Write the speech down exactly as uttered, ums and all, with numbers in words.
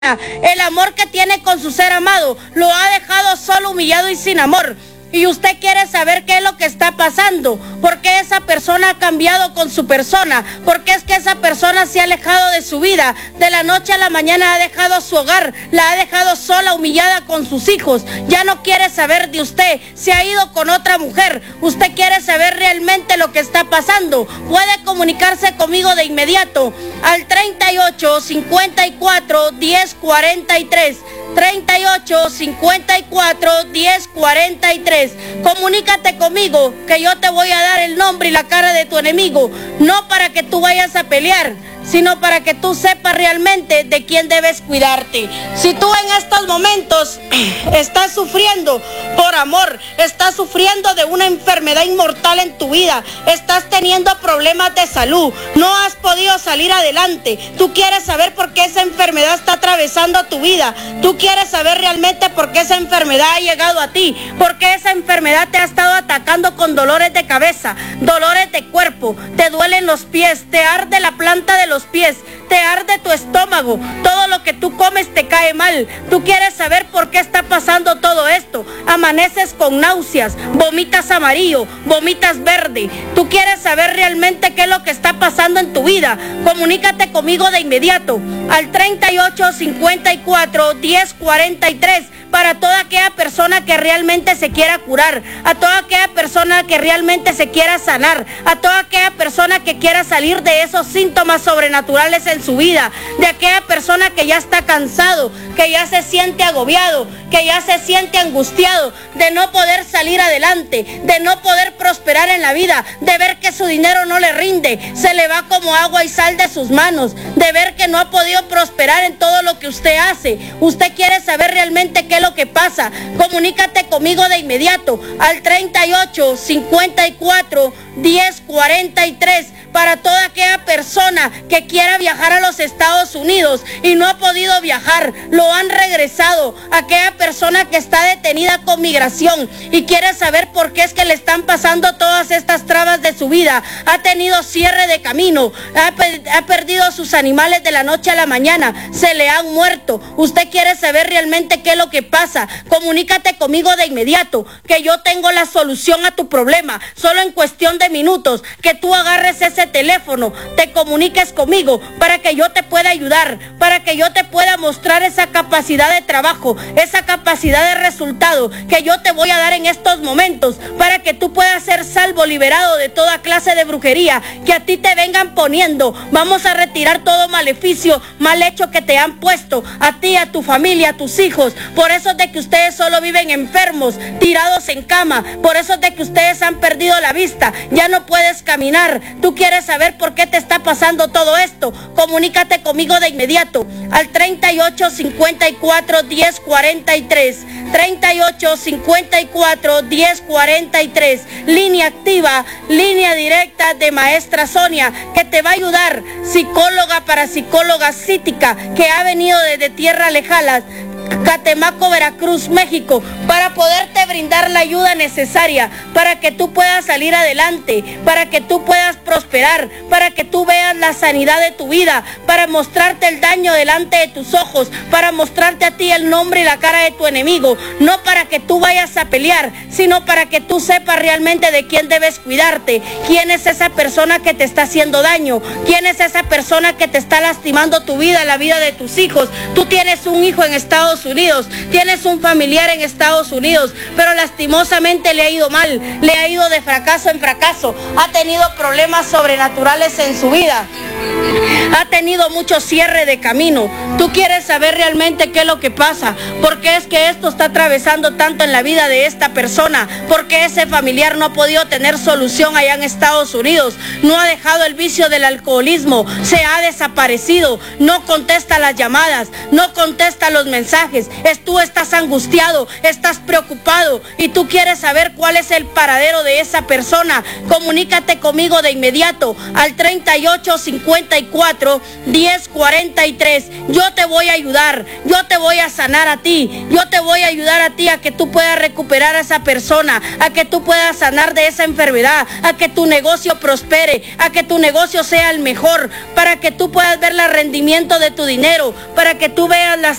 El amor que tiene con su ser amado lo ha dejado solo, humillado y sin amor. Y usted quiere saber qué es lo que está pasando, por qué esa persona ha cambiado con su persona, por qué es que esa persona se ha alejado de su vida, de la noche a la mañana ha dejado su hogar, la ha dejado sola, humillada con sus hijos, ya no quiere saber de usted, se ha ido con otra mujer. Usted quiere saber realmente lo que está pasando, puede comunicarse conmigo de inmediato al treinta y ocho, cincuenta y cuatro, diez, cuarenta y tres. treinta y ocho, cincuenta y cuatro, diez, cuarenta y tres. Comunícate conmigo, que yo te voy a dar el nombre y la cara de tu enemigo, no para que tú vayas a pelear, sino para que tú sepas realmente de quién debes cuidarte. Si tú en estos momentos estás sufriendo por amor, estás sufriendo de una enfermedad inmortal en tu vida, estás teniendo problemas de salud, no has podido salir adelante, tú quieres saber por qué esa enfermedad está atravesando tu vida, tú quieres saber realmente por qué esa enfermedad ha llegado a ti, por qué esa enfermedad te ha estado atacando con dolores de cabeza, dolores de cuerpo, te duelen los pies, te arde la planta de los pies, te arde tu estómago, todo lo que tú comes te cae mal, tú quieres saber por qué está pasando todo esto, amaneces con náuseas, vomitas amarillo, vomitas verde, tú quieres saber realmente qué es lo que está pasando en tu vida, comunícate conmigo de inmediato al treinta y ocho, cincuenta y cuatro, diez, cuarenta y tres. Para toda aquella persona que realmente se quiera curar, a toda aquella persona que realmente se quiera sanar, a toda aquella persona que quiera salir de esos síntomas sobrenaturales en su vida, de aquella persona que ya está cansado, que ya se siente agobiado, que ya se siente angustiado de no poder salir adelante, de no poder prosperar en la vida, de ver que su dinero no le rinde, se le va como agua y sal de sus manos, de ver que no ha podido prosperar en todo lo que usted hace. Usted quiere saber realmente qué lo que pasa, comunícate conmigo de inmediato al treinta y ocho, cincuenta y cuatro, diez, cuarenta y tres. Para toda aquella persona que quiera viajar a los Estados Unidos y no ha podido viajar, lo han regresado. Aquella persona que está detenida con migración y quiere saber por qué es que le están pasando todas estas trabas de su vida, ha tenido cierre de camino, ha, pe- ha perdido sus animales de la noche a la mañana, se le han muerto. Usted quiere saber realmente qué es lo que pasa, comunícate conmigo de inmediato, que yo tengo la solución a tu problema, solo en cuestión de minutos, que tú agarres ese teléfono, te comuniques conmigo para que yo te pueda ayudar, para que yo te pueda mostrar esa capacidad de trabajo, esa capacidad de resultado que yo te voy a dar en estos momentos, para que tú puedas ser salvo, liberado de toda clase de brujería que a ti te vengan poniendo. Vamos a retirar todo maleficio, mal hecho que te han puesto a ti, a tu familia, a tus hijos. Por eso es de que ustedes solo viven enfermos, tirados en cama, por eso es de que ustedes han perdido la vista, ya no puedes caminar. Tú quieres saber por qué te está pasando todo esto, comunícate conmigo de inmediato al treinta y ocho, cincuenta y cuatro, diez, cuarenta y tres. treinta y ocho, cincuenta y cuatro, diez, cuarenta y tres. Línea activa, línea directa de maestra Sonia, que te va a ayudar, psicóloga para psicóloga psíquica, que ha venido desde tierra lejanas, Catemaco, Veracruz, México, para poderte brindar la ayuda necesaria, para que tú puedas salir adelante, para que tú puedas prosperar, para que tú veas la sanidad de tu vida, para mostrarte el daño delante de tus ojos, para mostrarte a ti el nombre y la cara de tu enemigo, no para que tú vayas a pelear, sino para que tú sepas realmente de quién debes cuidarte, quién es esa persona que te está haciendo daño, quién es esa persona que te está lastimando tu vida, la vida de tus hijos. Tú tienes un hijo en Estados Unidos, tienes un familiar en Estados Unidos, pero lastimosamente le ha ido mal, le ha ido de fracaso en fracaso, ha tenido problemas sobrenaturales en su vida, ha tenido mucho cierre de camino. Tú quieres saber realmente qué es lo que pasa, por qué es que esto está atravesando tanto en la vida de esta persona, por qué ese familiar no ha podido tener solución allá en Estados Unidos, no ha dejado el vicio del alcoholismo, se ha desaparecido, no contesta las llamadas, no contesta los mensajes, mensajes. Es, tú estás angustiado, estás preocupado y tú quieres saber cuál es el paradero de esa persona. Comunícate conmigo de inmediato al treinta y ocho cincuenta y cuatro diez cuarenta y tres. Yo te voy a ayudar, yo te voy a sanar a ti, yo te voy a ayudar a ti a que tú puedas recuperar a esa persona, a que tú puedas sanar de esa enfermedad, a que tu negocio prospere, a que tu negocio sea el mejor, para que tú puedas ver el rendimiento de tu dinero, para que tú veas las